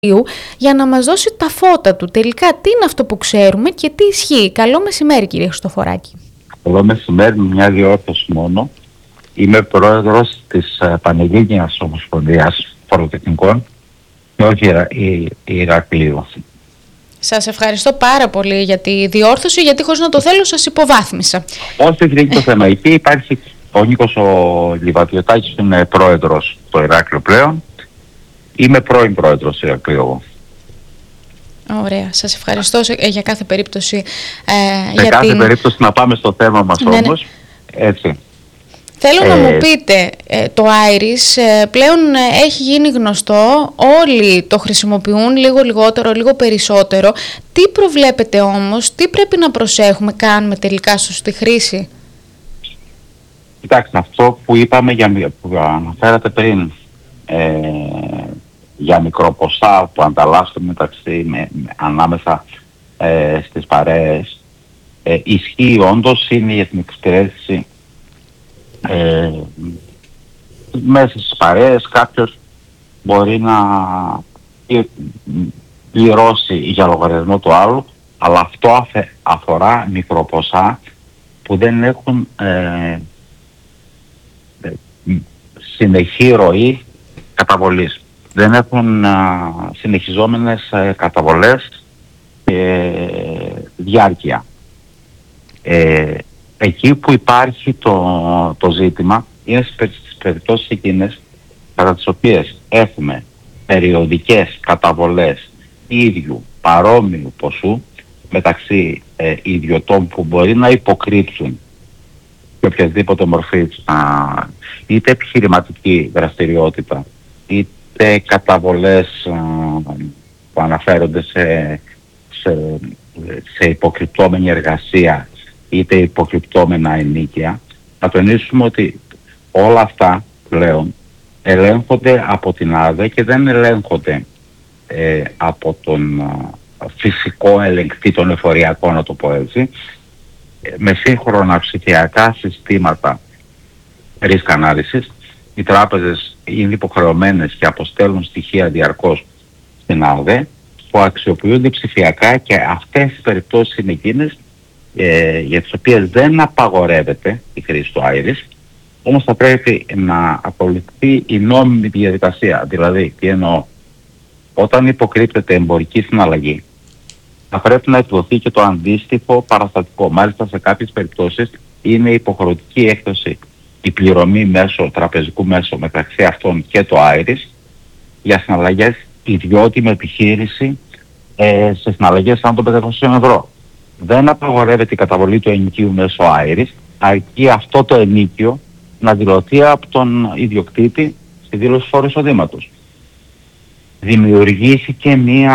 για να μας δώσει τα φώτα του. Τελικά τι είναι αυτό που ξέρουμε και τι ισχύει. Καλό μεσημέρι, κύριε Χριστοφοράκη. Καλό μεσημέρι, μια διόρθωση μόνο. Είμαι πρόεδρος της Πανελλήνιας Ομοσπονδίας Φοροτεχνικών και όχι Ηρακλείου. Σας ευχαριστώ πάρα πολύ για τη διόρθωση, γιατί χωρίς να το θέλω σας υποβάθμισα. Όχι, δεν είναι το θέμα. Εκεί υπάρχει ο Νίκος ο Λιβατιωτάκης, που είναι πρόεδρος στο Ηράκλειο πλέον. Είμαι πρώην πρόεδρος του Ηρακλείου. Ωραία, σας ευχαριστώ για κάθε περίπτωση. Σε κάθε περίπτωση να πάμε στο θέμα μας όμως. Έτσι. Θέλω να μου πείτε, το Iris πλέον έχει γίνει γνωστό, όλοι το χρησιμοποιούν λίγο λιγότερο, λίγο περισσότερο. Τι προβλέπετε όμως, τι πρέπει να προσέχουμε, κάνουμε τελικά σωστή χρήση? Κοιτάξτε, αυτό που είπαμε, που αναφέρατε πριν, για μικροποσά που ανταλλάσσονται ανάμεσα στις παρέες, ισχύει όντως, είναι η εθνική εξυπηρέτηση. Μέσα στις παρέες κάποιος μπορεί να πληρώσει για λογαριασμό του άλλου, αλλά αυτό αφορά μικροποσά που δεν έχουν συνεχή ροή καταβολής. Δεν έχουν συνεχιζόμενες καταβολές και διάρκεια. Εκεί που υπάρχει το ζήτημα είναι στις περιπτώσεις εκείνες κατά τις οποίες έχουμε περιοδικές καταβολές ίδιου παρόμοιου ποσού μεταξύ ιδιωτών που μπορεί να υποκρύψουν και οποιασδήποτε μορφή είτε επιχειρηματική δραστηριότητα είτε καταβολές που αναφέρονται σε υποκρυπτόμενη εργασία είτε υποκρυπτόμενα ενίκια. Να τονίσουμε ότι όλα αυτά πλέον ελέγχονται από την ΑΔΕ και δεν ελέγχονται από τον φυσικό ελεγκτή των εφοριακών, να το πω έτσι, με σύγχρονα ψηφιακά συστήματα risk ανάλυσης. Οι τράπεζες είναι υποχρεωμένες και αποστέλνουν στοιχεία διαρκώς στην ΑΔΕ που αξιοποιούνται ψηφιακά, και αυτές οι περιπτώσεις είναι εκείνες για τις οποίες δεν απαγορεύεται η χρήση του Iris, όμως θα πρέπει να ακολουθεί η νόμιμη διαδικασία. Δηλαδή, τι εννοώ, όταν υποκρύπτεται εμπορική συναλλαγή θα πρέπει να εκδοθεί και το αντίστοιχο παραστατικό. Μάλιστα σε κάποιες περιπτώσεις είναι υποχρεωτική έκδοση η πληρωμή μέσω τραπεζικού μέσω μεταξύ αυτών και το Iris για συναλλαγές ιδιώτη με επιχείρηση σε συναλλαγές άνω των 500 ευρώ. Δεν απαγορεύεται η καταβολή του ενοικίου μέσω Iris, αρκεί αυτό το ενοίκιο να δηλωθεί από τον ιδιοκτήτη στη δήλωση φόρου εισοδήματος. Δημιουργήθηκε μία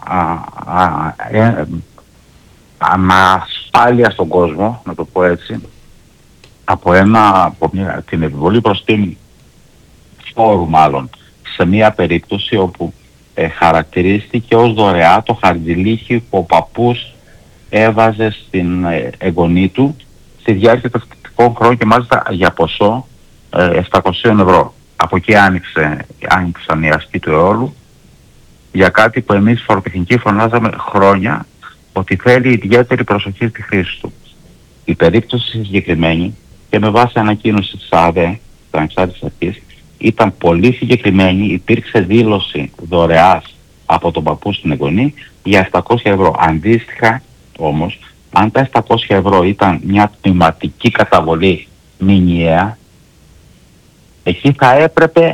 ανασφάλεια στον κόσμο, να το πω έτσι, από την επιβολή προστίμου φόρου μάλλον, σε μία περίπτωση όπου χαρακτηρίστηκε ως δωρεά το χαρτζηλίχι που ο παππούς έβαζε στην εγγονή του στη διάρκεια των φοιτητικών χρόνων και μάλιστα για ποσό 700 ευρώ. Από εκεί άνοιξαν οι ασκοί του αιώλου για κάτι που εμείς φοροτεχνικοί φωνάζαμε χρόνια ότι θέλει ιδιαίτερη προσοχή στη χρήση του. Η περίπτωση συγκεκριμένη και με βάση ανακοίνωση της ΑΔΕ, της Ανεξάρτητης Αρχής, ήταν πολύ συγκεκριμένη, υπήρξε δήλωση δωρεάς από τον παππού στην εγγονή για 700 ευρώ. Αντίστοιχα όμως, αν τα 700 ευρώ ήταν μια τμηματική καταβολή μηνιαία, εκεί θα έπρεπε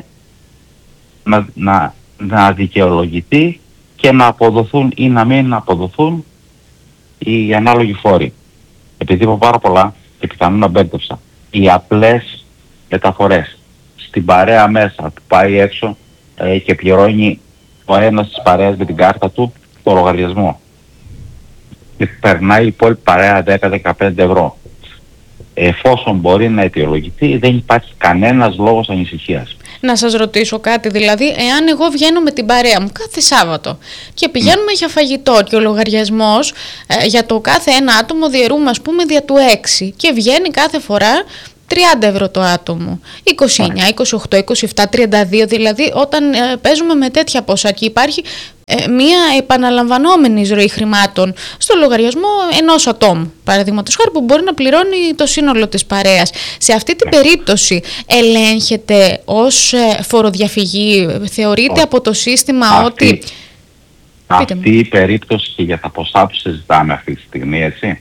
να δικαιολογηθεί και να αποδοθούν ή να μην αποδοθούν οι ανάλογοι φόροι. Επειδή είπα πάρα πολλά και πιθανόν να μπέρδεψα, οι απλές μεταφορές στην παρέα μέσα που πάει έξω και πληρώνει ο ένας της παρέας με την κάρτα του το λογαριασμό και περνάει η υπόλοιπη παρέα 10-15 ευρώ. Εφόσον μπορεί να αιτιολογηθεί, δεν υπάρχει κανένας λόγος ανησυχίας. Να σας ρωτήσω κάτι, δηλαδή, εάν εγώ βγαίνω με την παρέα μου κάθε Σάββατο και πηγαίνουμε για φαγητό και ο λογαριασμός για το κάθε ένα άτομο διαιρούμε, ας πούμε, δια του 6 και βγαίνει κάθε φορά 30 ευρώ το άτομο, 29, 28, 27, 32, δηλαδή όταν παίζουμε με τέτοια ποσά και υπάρχει μία επαναλαμβανόμενη εισρωή χρημάτων στο λογαριασμό ενός ατόμου, παραδείγματος χάρη, που μπορεί να πληρώνει το σύνολο της παρέας. Σε αυτή την περίπτωση ελέγχεται ως φοροδιαφυγή, θεωρείται από το σύστημα ότι... Αυτή η περίπτωση και για τα ποσά που συζητάμε αυτή τη στιγμή, έτσι,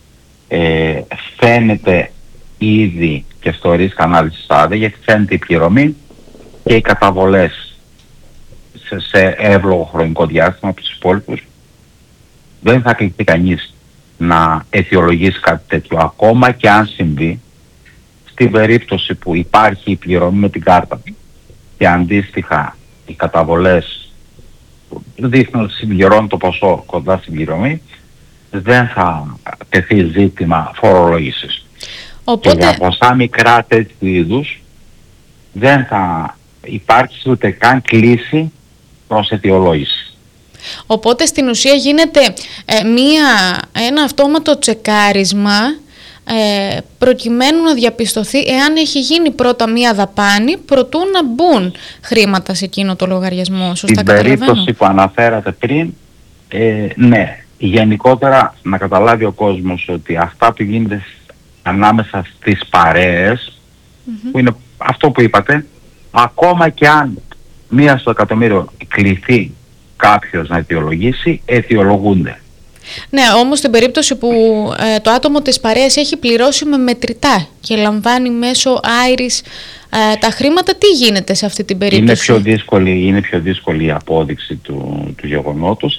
φαίνεται ήδη και στο ρίσκ ανάλυσης ΑΔΕ, γιατί φαίνεται η πληρωμή και οι καταβολές σε εύλογο χρονικό διάστημα από τους υπόλοιπους. Δεν θα κληθεί κανείς να αιτιολογήσει κάτι τέτοιο, ακόμα και αν συμβεί στην περίπτωση που υπάρχει η πληρωμή με την κάρτα και αντίστοιχα οι καταβολές δείχνουν ότι συμπληρώνουν το ποσό κοντά στην πληρωμή, δεν θα τεθεί ζήτημα φορολόγησης. Οπότε... Και για ποσά μικρά τέτοιου είδους δεν θα υπάρξει ούτε καν κλίση προς αιτιολόγηση. Οπότε στην ουσία γίνεται ένα αυτόματο τσεκάρισμα προκειμένου να διαπιστωθεί εάν έχει γίνει πρώτα μία δαπάνη προτού να μπουν χρήματα σε εκείνο το λογαριασμό. Σωστά στην περίπτωση που αναφέρατε πριν, ναι, γενικότερα να καταλάβει ο κόσμος ότι αυτά που γίνεται ανάμεσα στις παρέες, που είναι αυτό που είπατε, ακόμα και αν μία στο εκατομμύριο κληθεί κάποιος να αιτιολογήσει, αιτιολογούνται. Ναι, όμως στην περίπτωση που το άτομο της παρέας έχει πληρώσει με μετρητά και λαμβάνει μέσω Άιρις τα χρήματα, τι γίνεται σε αυτή την περίπτωση? Είναι πιο δύσκολη η απόδειξη του γεγονότος.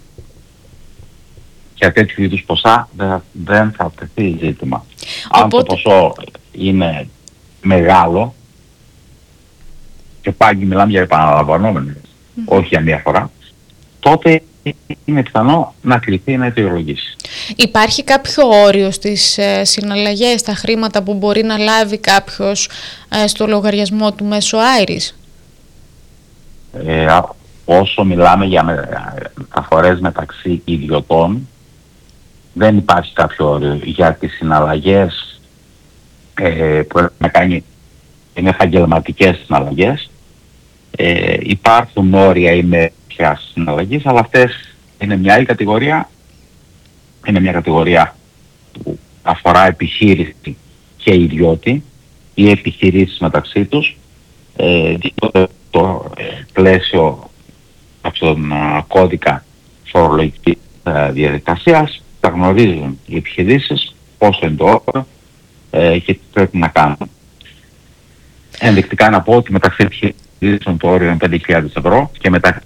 Για τέτοιου είδους ποσά δεν θα τεθεί ζήτημα. Οπότε... Αν το ποσό είναι μεγάλο, και πάλι μιλάμε για επαναλαμβανόμενες, όχι για μία φορά, τότε είναι πιθανό να κληθεί να αιτιολογήσει. Υπάρχει κάποιο όριο στις συναλλαγές, στα χρήματα που μπορεί να λάβει κάποιος στο λογαριασμό του μέσω Άιρις? Όσο μιλάμε για μεταφορές μεταξύ ιδιωτών, δεν υπάρχει κάποιο όριο. Για τις συναλλαγές που έχουν να κάνει, είναι επαγγελματικές συναλλαγές, υπάρχουν όρια ημερήσιας συναλλαγής, αλλά αυτές είναι μια άλλη κατηγορία. Είναι μια κατηγορία που αφορά επιχείρηση και ιδιώτη ή επιχειρήσεις μεταξύ τους. Το πλαίσιο αυτόν τον κώδικα φορολογικής διαδικασίας τα γνωρίζουν οι επιχειρήσεις πόσο είναι το όριο και τι πρέπει να κάνουν. Ενδεικτικά να πω ότι μεταξύ επιχειρήσεων το όριο είναι 5.000 ευρώ και μεταξύ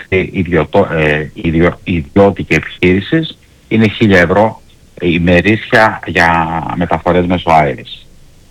ιδιώτη και επιχείρησης είναι 1.000 ευρώ ημερήσια για μεταφορές μέσω Άιρις.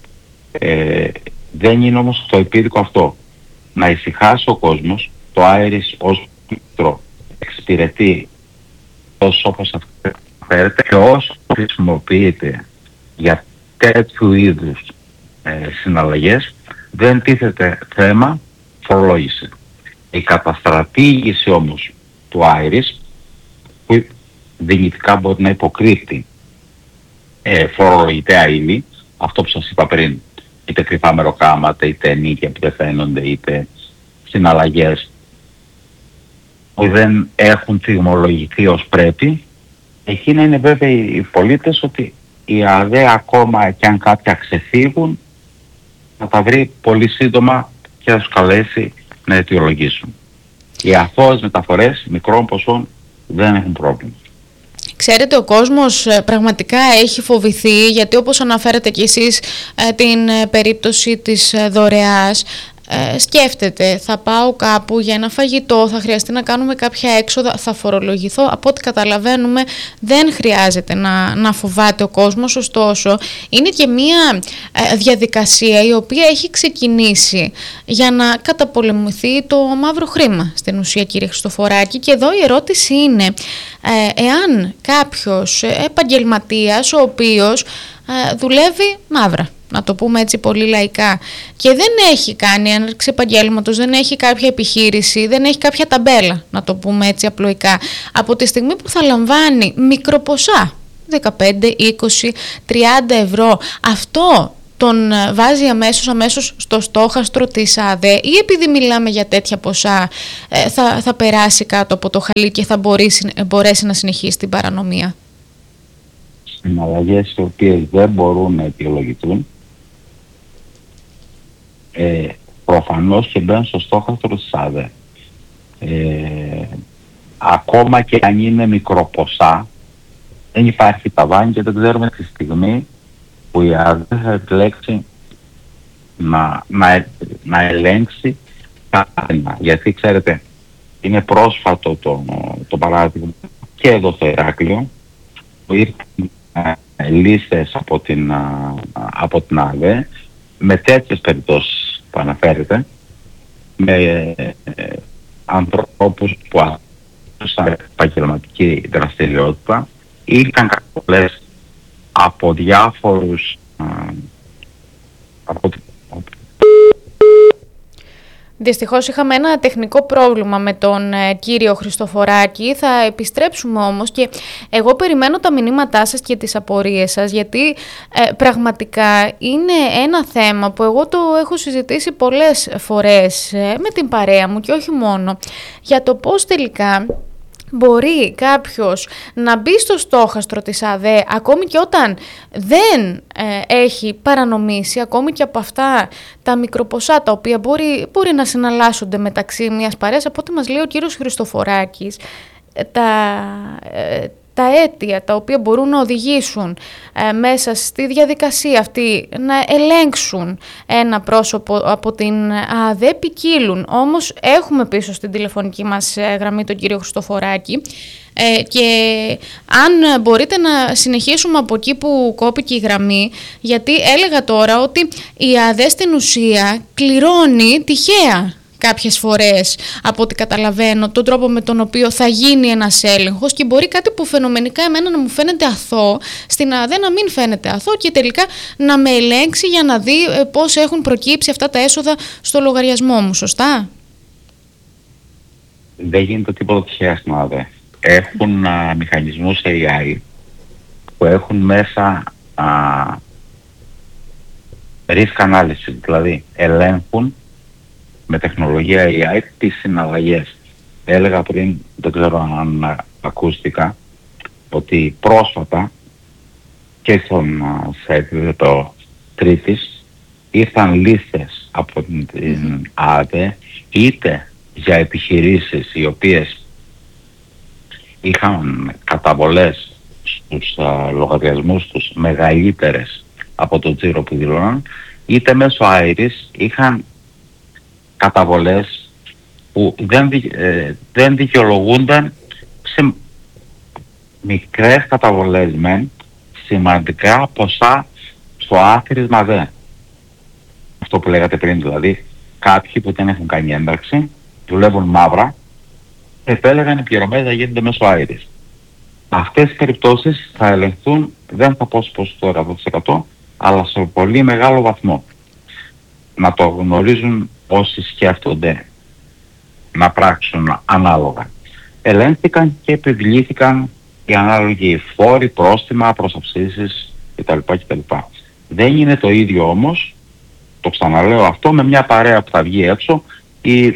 Δεν είναι όμως το επίδικο αυτό. Να ησυχάσει ο κόσμος, το Άιρις ως μήτρο εξυπηρετεί τόσο όπως αναφέρεται και όσο χρησιμοποιείται για τέτοιου είδους συναλλαγές, δεν τίθεται θέμα φορολόγηση. Η καταστρατήγηση όμως του Άιρις, που δυνητικά μπορεί να υποκρύπτει φορολογητέα ύλη, αυτό που σας είπα πριν, είτε κρυφά μεροκάματα, είτε ενίκια που δεν φαίνονται, είτε συναλλαγές που δεν έχουν τιμολογηθεί ως πρέπει, εκεί να είναι βέβαιοι οι πολίτες ότι η ΑΔΕ, ακόμα και αν κάποια ξεφύγουν, θα τα βρει πολύ σύντομα και θα τους καλέσει να αιτιολογήσουν. Οι αθώες μεταφορές μικρών ποσών δεν έχουν πρόβλημα. Ξέρετε, ο κόσμος πραγματικά έχει φοβηθεί, γιατί όπως αναφέρετε και εσείς την περίπτωση της δωρεάς, σκέφτεται, θα πάω κάπου για ένα φαγητό, θα χρειαστεί να κάνουμε κάποια έξοδα, θα φορολογηθώ. Από ό,τι καταλαβαίνουμε δεν χρειάζεται να φοβάται ο κόσμος, ωστόσο είναι και μια διαδικασία η οποία έχει ξεκινήσει για να καταπολεμηθεί το μαύρο χρήμα στην ουσία, κύριε Χριστοφοράκη. Και εδώ η ερώτηση είναι εάν κάποιος επαγγελματίας ο οποίος δουλεύει μαύρα, να το πούμε έτσι πολύ λαϊκά, και δεν έχει κάνει έναρξη επαγγέλματος, δεν έχει κάποια επιχείρηση, δεν έχει κάποια ταμπέλα, να το πούμε έτσι απλοϊκά, από τη στιγμή που θα λαμβάνει μικροποσά, 15, 20, 30 ευρώ, αυτό τον βάζει αμέσως στο στόχαστρο της ΑΔΕ, ή επειδή μιλάμε για τέτοια ποσά θα περάσει κάτω από το χαλί και θα μπορέσει να συνεχίσει την παρανομία? Συναλλαγές οι οποίες δεν μπορούν να αιτιολογηθούν προφανώς και μπαίνουν στο στόχαστρο της ΑΔΕ. Ακόμα και αν είναι μικροποσά, δεν υπάρχει ταβάνι και δεν ξέρουμε τη στιγμή που η ΑΔΕ θα επιλέξει να ελέγξει κάτι. Γιατί ξέρετε, είναι πρόσφατο το παράδειγμα και εδώ στο Ηράκλειο, που ήρθαν λίστες από την ΑΔΕ με τέτοιες περιπτώσεις που αναφέρεται, με ανθρώπους που άκουσαν επαγγελματική δραστηριότητα, είχαν καταβολές από διάφορους Δυστυχώς είχαμε ένα τεχνικό πρόβλημα με τον κύριο Χριστοφοράκη. Θα επιστρέψουμε όμως και εγώ περιμένω τα μηνύματά σας και τις απορίες σας, γιατί πραγματικά είναι ένα θέμα που εγώ το έχω συζητήσει πολλές φορές με την παρέα μου και όχι μόνο, για το πώς τελικά μπορεί κάποιος να μπει στο στόχαστρο της ΑΔΕ ακόμη και όταν δεν έχει παρανομήσει, ακόμη και από αυτά τα μικροποσά τα οποία μπορεί να συναλλάσσονται μεταξύ μιας παρέας. Από ό,τι μας λέει ο κύριος Χριστοφοράκης, τα αίτια τα οποία μπορούν να οδηγήσουν μέσα στη διαδικασία αυτή να ελέγξουν ένα πρόσωπο από την ΑΔΕ ποικίλουν. Όμως έχουμε πίσω στην τηλεφωνική μας γραμμή τον κύριο Χριστοφοράκη και αν μπορείτε να συνεχίσουμε από εκεί που κόπηκε η γραμμή, γιατί έλεγα τώρα ότι η ΑΔΕ στην ουσία κληρώνει τυχαία κάποιες φορές, από ό,τι καταλαβαίνω, τον τρόπο με τον οποίο θα γίνει ένας έλεγχος, και μπορεί κάτι που φαινομενικά εμένα να μου φαίνεται αθώο, στην ΑΔΕ να μην φαίνεται αθώο και τελικά να με ελέγξει για να δει πώς έχουν προκύψει αυτά τα έσοδα στο λογαριασμό μου. Σωστά? Δεν γίνεται τίποτα τυχαία στην ΑΔΕ. Έχουν μηχανισμούς AI που έχουν μέσα risk analysis, δηλαδή ελέγχουν με τεχνολογία AI τις συναλλαγές. Έλεγα πριν, δεν ξέρω αν ακούστηκα, ότι πρόσφατα και σε επίπεδο Τρίτης ήρθαν λίστες από την ΑΔΕ, είτε για επιχειρήσεις οι οποίες είχαν καταβολές στους λογαριασμούς τους μεγαλύτερες από το τζίρο που δηλώναν, είτε μέσω Άιρις είχαν καταβολές που δεν δικαιολογούνταν σε μικρές καταβολές μεν, σημαντικά ποσά στο άθροισμα δε. Αυτό που λέγατε πριν, δηλαδή κάποιοι που δεν έχουν κάνει ένταξη, δουλεύουν μαύρα, επέλεγαν οι πληρωμές να γίνονται μέσω Άιρις. Αυτές οι περιπτώσεις θα ελεγχθούν, δεν θα πω στο 100%, αλλά σε πολύ μεγάλο βαθμό. Να το γνωρίζουν όσοι σκέφτονται να πράξουν ανάλογα. Ελέγχθηκαν και επιβλήθηκαν οι ανάλογοι φόροι, πρόστιμα, προσαυξήσεις κτλ. Δεν είναι το ίδιο όμως, το ξαναλέω αυτό, με μια παρέα που θα βγει έξω ή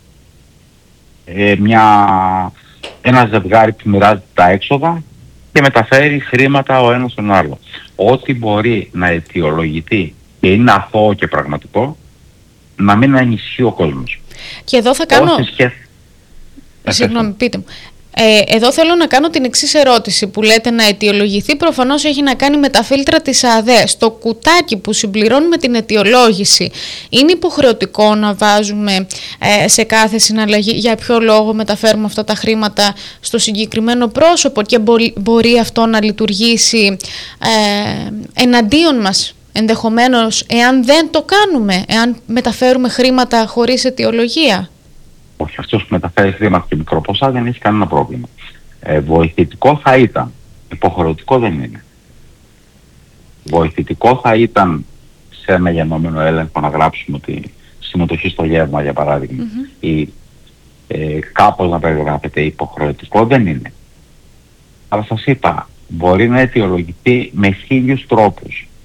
ένα ζευγάρι που μοιράζεται τα έξοδα και μεταφέρει χρήματα ο ένας στον άλλο. Ό,τι μπορεί να αιτιολογηθεί και είναι αθώο και πραγματικό, να μην ανησυχεί ο κόσμος. Και εδώ θα κάνω... Συγγνώμη, πείτε μου. Εδώ θέλω να κάνω την εξής ερώτηση που λέτε να αιτιολογηθεί. Προφανώς έχει να κάνει με τα φίλτρα της ΑΔΕ. Στο κουτάκι που συμπληρώνουμε την αιτιολόγηση, είναι υποχρεωτικό να βάζουμε σε κάθε συναλλαγή για ποιο λόγο μεταφέρουμε αυτά τα χρήματα στο συγκεκριμένο πρόσωπο, και μπορεί αυτό να λειτουργήσει εναντίον μας ενδεχομένως εάν δεν το κάνουμε, εάν μεταφέρουμε χρήματα χωρίς αιτιολογία? Όχι, αυτός που μεταφέρει χρήματα και μικρό ποσά δεν έχει κανένα πρόβλημα. Βοηθητικό θα ήταν, υποχρεωτικό δεν είναι. Βοηθητικό θα ήταν σε ένα γεννόμενο έλεγχο να γράψουμε ότι συμμετοχή στο γεύμα, για παράδειγμα, ή κάπως να περιγράφεται. Υποχρεωτικό δεν είναι. Αλλά σας είπα, μπορεί να αιτιολογηθεί με 1000 τρόπους.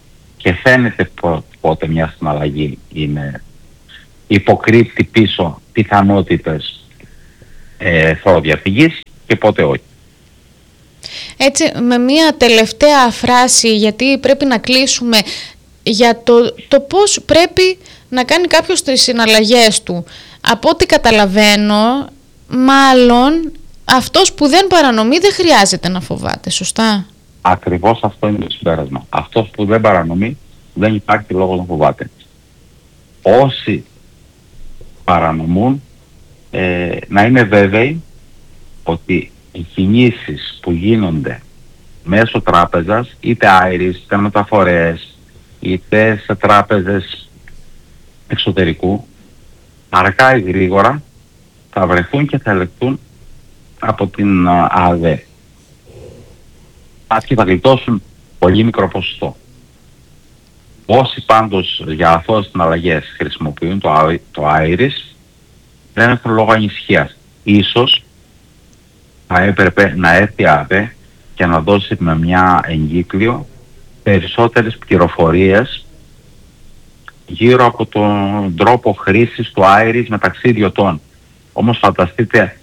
και φαίνεται πότε μια συναλλαγή υποκρύπτει πίσω πιθανότητες φοροδιαφυγής και πότε όχι. Έτσι, με μια τελευταία φράση, γιατί πρέπει να κλείσουμε, για το πώς πρέπει να κάνει κάποιος τις συναλλαγές του. Από ό,τι καταλαβαίνω, μάλλον αυτός που δεν παρανομεί δεν χρειάζεται να φοβάται, σωστά? Ακριβώς αυτό είναι το συμπέρασμα. Αυτός που δεν παρανομεί δεν υπάρχει λόγο να φοβάται. Όσοι παρανομούν, να είναι βέβαιοι ότι οι κινήσεις που γίνονται μέσω τράπεζας, είτε άιρις, είτε μεταφορές, είτε σε τράπεζες εξωτερικού, αργά ή γρήγορα θα βρεθούν και θα ελεγχθούν από την ΑΔΕ. Και θα γλιτώσουν πολύ μικρό ποσοστό. Όσοι πάντως για αθώες συναλλαγές χρησιμοποιούν το άιρις, δεν έχουν λόγο ανησυχίας. Ίσως θα έπρεπε να έρθει η ΑΔΕ και να δώσει με μια εγκύκλιο περισσότερες πληροφορίες γύρω από τον τρόπο χρήσης του άιρις μεταξύ ιδιωτών. Όμως φανταστείτε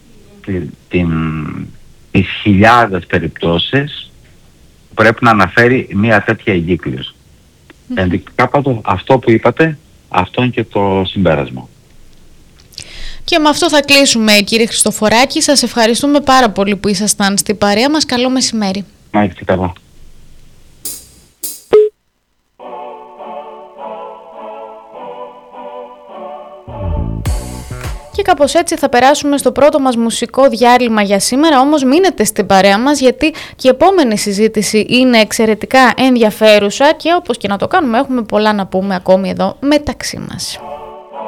τις χιλιάδες περιπτώσεις που πρέπει να αναφέρει μια τέτοια εγκύκλιος. Ενδεικτικά πάντως αυτό που είπατε, αυτό είναι και το συμπέρασμα. Και με αυτό θα κλείσουμε, κύριε Χριστοφοράκη. Σας ευχαριστούμε πάρα πολύ που ήσασταν στην παρέα μας. Καλό μεσημέρι. Να είστε καλά. Και κάπως έτσι θα περάσουμε στο πρώτο μας μουσικό διάλειμμα για σήμερα, όμως μείνετε στην παρέα μας γιατί και η επόμενη συζήτηση είναι εξαιρετικά ενδιαφέρουσα και όπως και να το κάνουμε έχουμε πολλά να πούμε ακόμη εδώ μεταξύ μας.